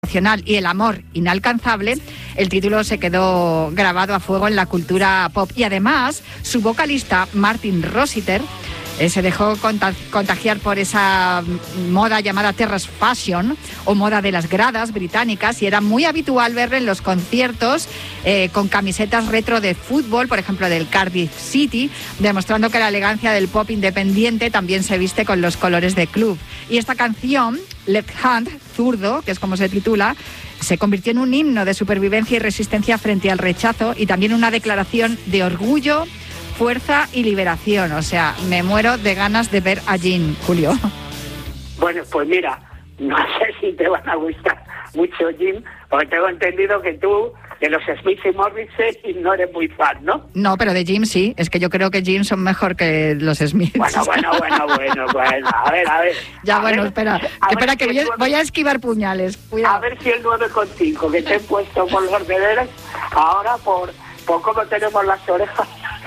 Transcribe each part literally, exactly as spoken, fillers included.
y el amor inalcanzable, el título se quedó grabado a fuego en la cultura pop. Y además, su vocalista, Martin Rossiter, eh, se dejó contagiar por esa moda llamada terrace fashion, o moda de las gradas británicas, y era muy habitual verlo en los conciertos eh, con camisetas retro de fútbol, por ejemplo del Cardiff City, demostrando que la elegancia del pop independiente también se viste con los colores de club. Y esta canción, Left Hand, zurdo, que es como se titula, se convirtió en un himno de supervivencia y resistencia frente al rechazo, y también una declaración de orgullo, fuerza y liberación. O sea, me muero de ganas de ver a Jean, Julio. Bueno, pues mira, no sé si te van a gustar mucho Jean, porque tengo entendido que tú de los Smith y Morrissey no eres muy fan, ¿no? No, pero de Jim sí. Es que yo creo que Jim son mejor que los Smiths. Bueno, bueno, bueno, bueno, bueno. A ver, a ver. Ya, a bueno, ver, espera. A espera, que si voy a, nueve, voy a esquivar puñales. Cuidado. A ver si el nueve coma cinco que te he puesto por los deberes, ahora por, por cómo tenemos las orejas,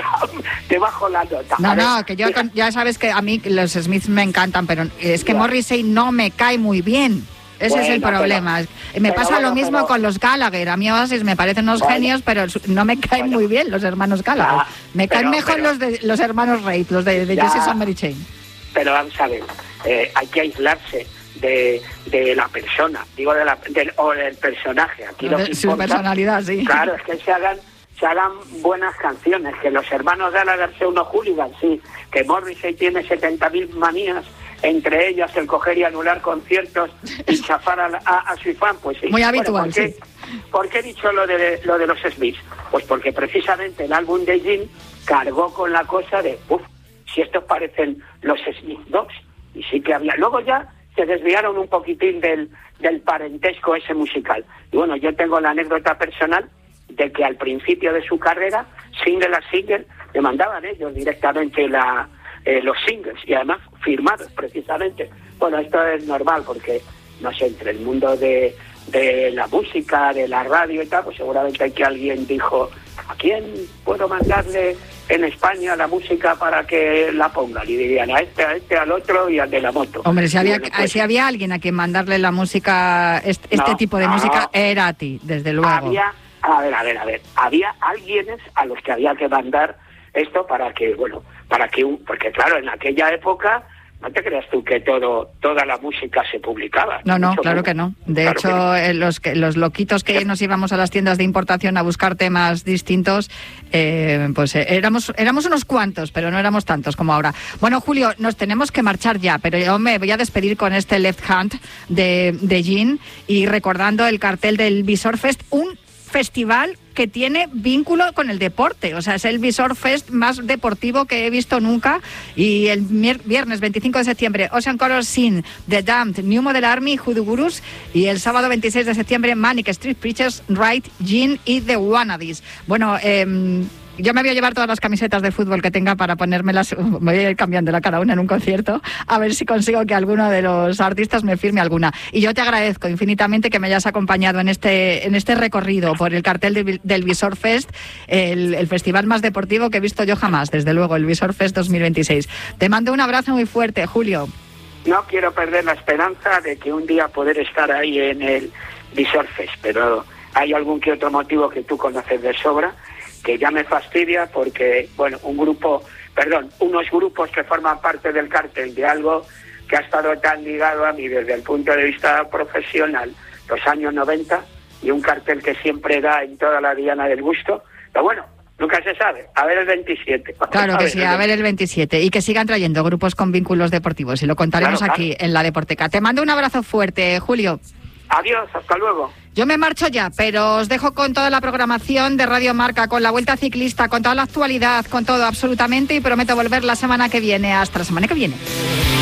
te bajo la nota. No, a no, ver, que yo mira. ya sabes que a mí los Smiths me encantan, pero es que Ya. Morrissey no me cae muy bien. Ese Bueno, es el problema. pero- me pero pasa bueno, lo mismo pero- con los Gallagher. A mí Oasis me parecen unos Bueno. genios, pero no me caen Bueno. muy bien los hermanos Gallagher. Ya, me caen pero- mejor pero- los de los hermanos Reid, los de, de Ya. Jesse and Mary Chain. Pero vamos a ver, eh, hay que aislarse de, de la persona, digo, de la, del, o del personaje. Aquí lo De que su importa, personalidad, sí. Claro, es que se hagan, se hagan buenas canciones, que los hermanos Gallagher sean unos hooligans, sí, que Morrissey tiene setenta mil manías, entre ellas el coger y anular conciertos y chafar a, la- a, a su fan, pues sí. Muy habitual, ¿por qué, sí. ¿Por qué he dicho lo de, lo de los Smiths? Pues porque precisamente el álbum de Jean cargó con la cosa de, uff, si estos parecen los Smith Dogs, y sí que había. Luego ya se desviaron un poquitín del, del parentesco ese musical. Y bueno, yo tengo la anécdota personal de que al principio de su carrera, single a single, le mandaban ellos directamente la, eh, los singles, y además firmados precisamente. Bueno, esto es normal porque, no sé, entre el mundo de, de la música, de la radio y tal, pues seguramente que alguien dijo, ¿a quién puedo mandarle en España la música para que la pongan? Y dirían, a este, a este, al otro y al de la moto. Hombre, si Y había, bueno, pues, si había alguien a quien mandarle la música, este, este No, tipo de no. música, era a ti, desde luego. había, a ver, a ver, a ver, había alguienes a los que había que mandar esto para que, bueno, para que, un, porque claro, en aquella época, no te creas tú que todo, toda la música se publicaba. No, no, Mucho claro menos. que no. De Claro hecho, que no. eh, los que, los loquitos que nos íbamos a las tiendas de importación a buscar temas distintos, eh, pues eh, éramos éramos unos cuantos, pero no éramos tantos como ahora. Bueno, Julio, nos tenemos que marchar ya, pero yo me voy a despedir con este Left Hand de, de Jean, y recordando el cartel del Visor Fest, un festival que tiene vínculo con el deporte. O sea, es el Visor Fest más deportivo que he visto nunca. Y el mier- viernes veinticinco de septiembre, Ocean Color Scene, The Damned, New Model Army, Hoodoo Gurus. Y el sábado veintiséis de septiembre, Manic Street Preachers, Right, Jean y The Wannadies. Bueno, eh, yo me voy a llevar todas las camisetas de fútbol que tenga para ponérmelas, me voy a ir cambiándola cada una en un concierto, a ver si consigo que alguno de los artistas me firme alguna. Y yo te agradezco infinitamente que me hayas acompañado en este en este recorrido por el cartel de, del Visor Fest, el, el festival más deportivo que he visto yo jamás, desde luego, el Visor Fest dos mil veintiséis. Te mando un abrazo muy fuerte, Julio. No quiero perder la esperanza de que un día poder estar ahí en el Visor Fest, pero hay algún que otro motivo que tú conoces de sobra, que ya me fastidia porque, bueno, un grupo, perdón, unos grupos que forman parte del cartel de algo que ha estado tan ligado a mí desde el punto de vista profesional, los años noventa, y un cartel que siempre da en toda la diana del gusto, pero bueno, nunca se sabe, a ver el veintisiete. Claro que sí, a ver el veintisiete, y que sigan trayendo grupos con vínculos deportivos, y lo contaremos Claro, aquí claro. en la Deporteca. Te mando un abrazo fuerte, Julio. Adiós, hasta luego. Yo me marcho ya, pero os dejo con toda la programación de Radio Marca, con la Vuelta Ciclista, con toda la actualidad, con todo absolutamente, y prometo volver la semana que viene. Hasta la semana que viene.